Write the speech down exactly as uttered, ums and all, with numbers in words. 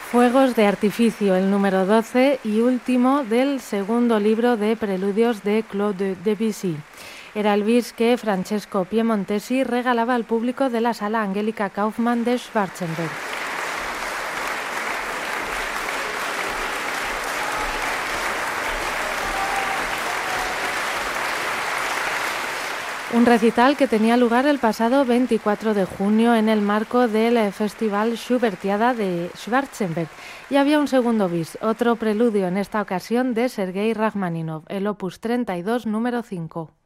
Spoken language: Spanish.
Fuegos de artificio, el número doce y último del segundo libro de preludios de Claude Debussy. Era el bis que Francesco Piemontesi regalaba al público de la Sala Angélica Kaufmann de Schwarzenberg. Un recital que tenía lugar el pasado veinticuatro de junio en el marco del Festival Schubertiada de Schwarzenberg. Y había un segundo bis, otro preludio en esta ocasión de Sergei Rachmaninov, el opus treinta y dos número cinco.